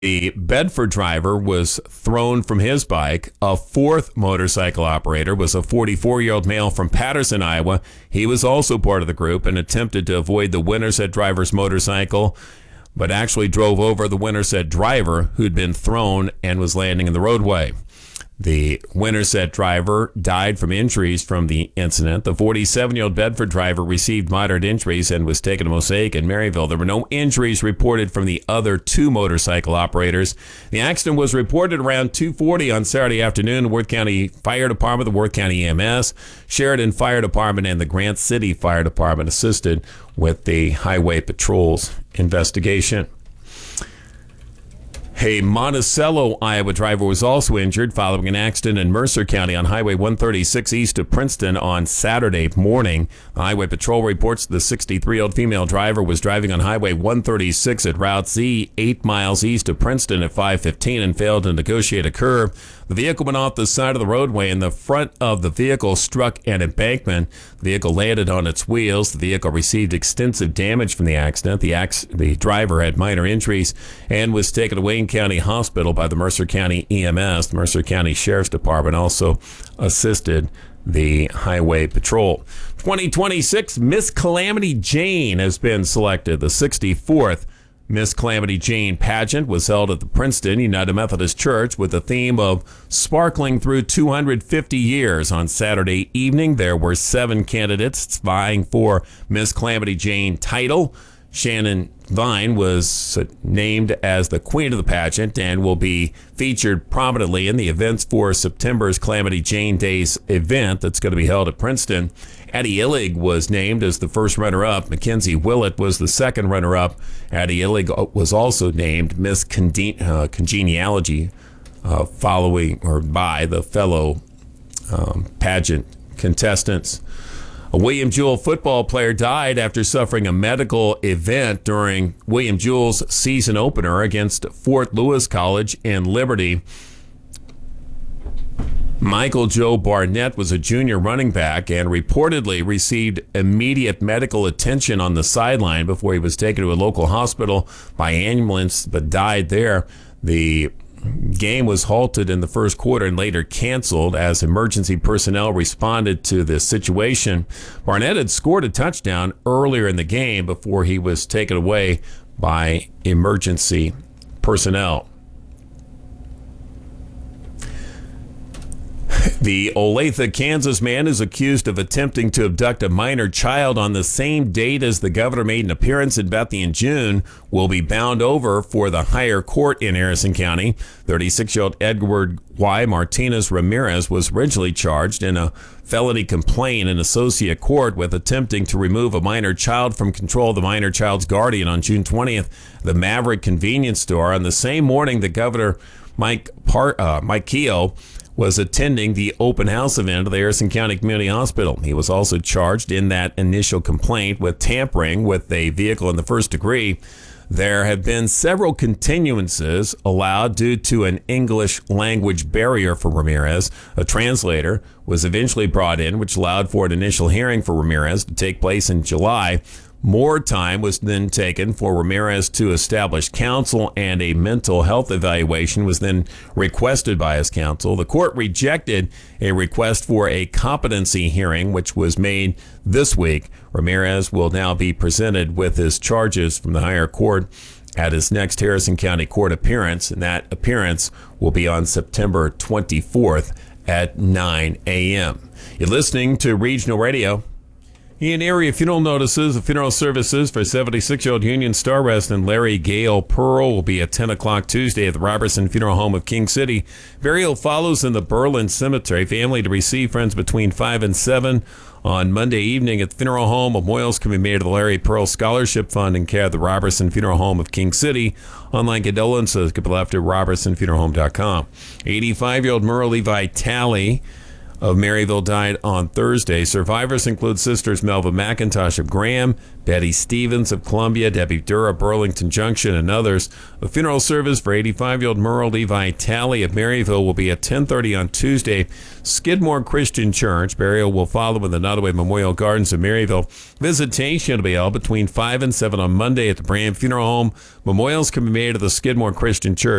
The Bedford driver was thrown from his bike. A fourth motorcycle operator was a 44-year-old male from Patterson, Iowa. He was also part of the group and attempted to avoid the Winterset driver's motorcycle, but actually drove over the Winterset driver who'd been thrown and was landing in the roadway. The Winterset driver died from injuries from the incident. The 47-year-old Bedford driver received moderate injuries and was taken to Mosaic in Maryville. There were no injuries reported from the other two motorcycle operators. The accident was reported around 2:40 on Saturday afternoon. The Worth County Fire Department, the Worth County EMS, Sheridan Fire Department, and the Grant City Fire Department assisted with the Highway Patrol's investigation. A Monticello, Iowa driver was also injured following an accident in Mercer County on Highway 136 east of Princeton on Saturday morning. The Highway Patrol reports the 63-year-old female driver was driving on Highway 136 at Route Z, 8 miles east of Princeton at 5:15 and failed to negotiate a curve. The vehicle went off the side of the roadway and the front of the vehicle struck an embankment. The vehicle landed on its wheels. The vehicle received extensive damage from the accident. The driver had minor injuries and was taken to Wayne County Hospital by the Mercer County EMS. The Mercer County Sheriff's Department also assisted the Highway Patrol. 2026 Miss Calamity Jane has been selected. The 64th Miss Calamity Jane pageant was held at the Princeton United Methodist Church with the theme of Sparkling Through 250 Years. On Saturday evening, there were 7 candidates vying for Miss Calamity Jane title. Shannon Vine was named as the queen of the pageant and will be featured prominently in the events for September's Calamity Jane Days event that's going to be held at Princeton. Addie Illig was named as the first runner-up. Mackenzie Willett was the second runner-up. Addie Illig was also named Miss Congeniality following or by the fellow pageant contestants. A William Jewell football player died after suffering a medical event during William Jewell's season opener against Fort Lewis College in Liberty. Michael Joe Barnett was a junior running back and reportedly received immediate medical attention on the sideline before he was taken to a local hospital by ambulance, but died there. The game was halted in the first quarter and later canceled as emergency personnel responded to the situation. Barnett had scored a touchdown earlier in the game before he was taken away by emergency personnel. The Olathe, Kansas man is accused of attempting to abduct a minor child on the same date as the governor made an appearance in Bethany in June will be bound over for the higher court in Harrison County. 36-year-old Edward Y. Martinez Ramirez was originally charged in a felony complaint in associate court with attempting to remove a minor child from control of the minor child's guardian on June 20th, the Maverick convenience store. On the same morning, the governor, Mike Keogh, was attending the open house event at the Harrison County Community Hospital. He was also charged in that initial complaint with tampering with a vehicle in the first degree. There have been several continuances allowed due to an English language barrier for Ramirez. A translator was eventually brought in, which allowed for an initial hearing for Ramirez to take place in July. More time was then taken for Ramirez to establish counsel, and a mental health evaluation was then requested by his counsel. The court rejected a request for a competency hearing, which was made this week. Ramirez will now be presented with his charges from the higher court at his next Harrison County Court appearance, and that appearance will be on September 24th at 9 a.m. You're listening to Regional Radio. In area funeral notices, the funeral services for 76-year-old Union Star resident Larry Gale Pearl will be at 10 o'clock Tuesday at the Robertson Funeral Home of King City. Burial follows in the Berlin Cemetery. Family to receive friends between 5 and 7 on Monday evening at the funeral home. Memorials can be made to the Larry Pearl Scholarship Fund in care of the Robertson Funeral Home of King City. Online condolences can be left at robertsonfuneralhome.com. 85-year-old Merle Levi Talley of Maryville died on Thursday. Survivors include sisters Melva McIntosh of Graham, Betty Stevens of Columbia, Debbie Durr of Burlington Junction, and others. A funeral service for 85-year-old Merle Levi Talley of Maryville will be at 10:30 on Tuesday. Skidmore Christian Church. Burial will follow in the Nottoway Memorial Gardens of Maryville. Visitation will be held between 5 and 7 on Monday at the Brand Funeral Home. Memorials can be made at the Skidmore Christian Church.